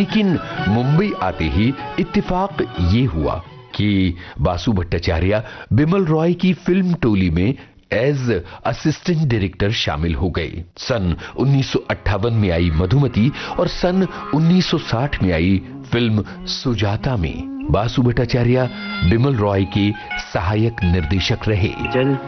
लेकिन मुंबई आते ही इत्तेफाक ये हुआ कि बासु भट्टाचार्य बिमल रॉय की फिल्म टोली में एज असिस्टेंट डायरेक्टर शामिल हो गए। सन 1958 में आई मधुमती और सन 1960 में आई फिल्म सुजाता में बासु भट्टाचार्य बिमल रॉय के सहायक निर्देशक रहे।